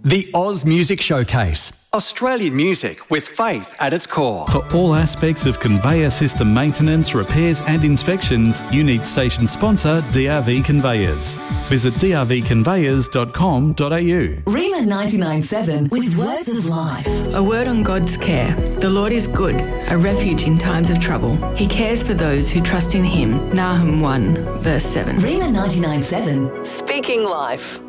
The Oz Music Showcase. Australian music with faith at its core. For all aspects of conveyor system maintenance, repairs and inspections, you need station sponsor DRV Conveyors. Visit drvconveyors.com.au. Rima 99.7 with words of life. A word on God's care. The Lord is good, a refuge in times of trouble. He cares for those who trust in him. Nahum 1 verse 7. Rima 99.7, speaking life.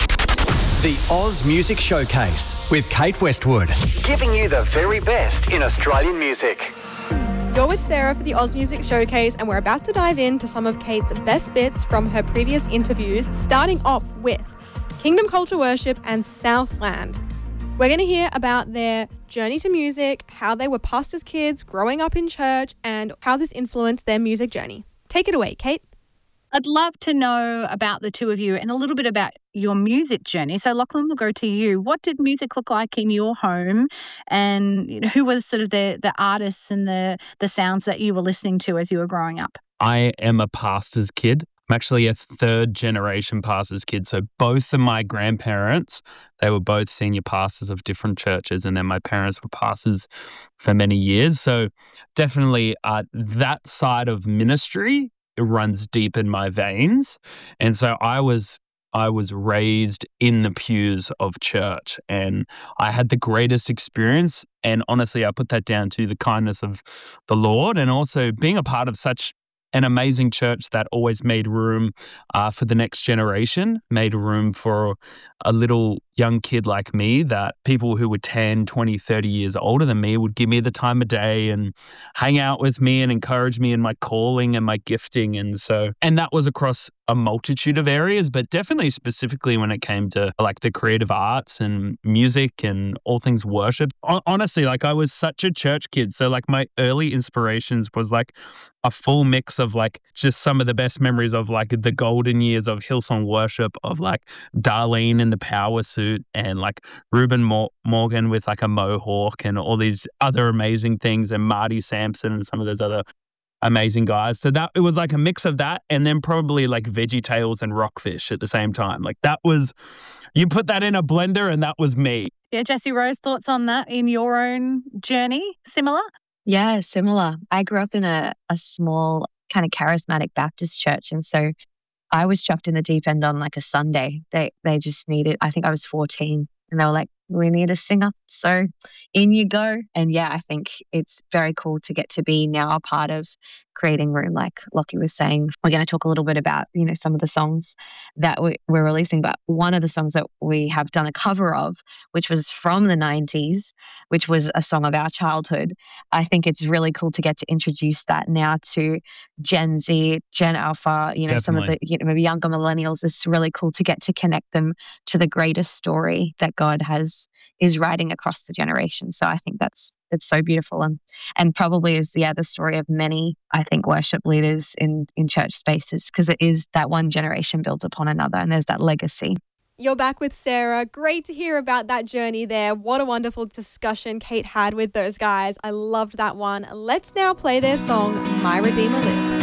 The Oz Music Showcase with Kate Westwood. Giving you the very best in Australian music. You're with Sarah for the Oz Music Showcase, and we're about to dive into some of Kate's best bits from her previous interviews, starting off with Kingdom Culture Worship and Southland. We're going to hear about their journey to music, how they were pastors' kids, growing up in church, and how this influenced their music journey. Take it away, Kate. I'd love to know about the two of you and a little bit about your music journey. So, Lachlan, we'll go to you. What did music look like in your home, and who was sort of the artists and the sounds that you were listening to as you were growing up? I am a pastor's kid. I'm actually a third-generation pastor's kid. So both of my grandparents, they were both senior pastors of different churches, and then my parents were pastors for many years. So definitely that side of ministry, it runs deep in my veins. And so I was raised in the pews of church, and I had the greatest experience. And honestly, I put that down to the kindness of the Lord, and also being a part of such an amazing church that always made room for the next generation, made room for a little young kid like me, that people who were 10, 20, 30 years older than me would give me the time of day and hang out with me and encourage me in my calling and my gifting. And that was across a multitude of areas, but definitely specifically when it came to like the creative arts and music and all things worship. Honestly, like I was such a church kid. So like my early inspirations was like a full mix of like just some of the best memories of like the golden years of Hillsong Worship, of like Darlene in the power suit, and like Reuben Morgan with like a mohawk and all these other amazing things, and Marty Sampson and some of those other amazing guys. So that it was like a mix of that, and then probably like VeggieTales and Rockfish at the same time. Like that was, you put that in a blender and that was me. Yeah, Jessie Rose, thoughts on that in your own journey? Similar? Yeah, similar. I grew up in a small kind of charismatic Baptist church, and so I was chucked in the deep end on like a Sunday. They just needed, I think I was 14, and they were like, we need a singer. So in you go. And yeah, I think it's very cool to get to be now a part of creating room. Like Lockie was saying, we're going to talk a little bit about, some of the songs that we're releasing. But one of the songs that we have done a cover of, which was from the 90s, which was a song of our childhood. I think it's really cool to get to introduce that now to Gen Z, Gen Alpha, some of the maybe younger millennials. It's really cool to get to connect them to the greatest story that God is writing across the generation. So I think it's so beautiful, and probably is the story of many, I think, worship leaders in church spaces, because it is that one generation builds upon another, and there's that legacy. You're back with Sarah. Great to hear about that journey there. What a wonderful discussion Kate had with those guys. I loved that one. Let's now play their song, My Redeemer Lives.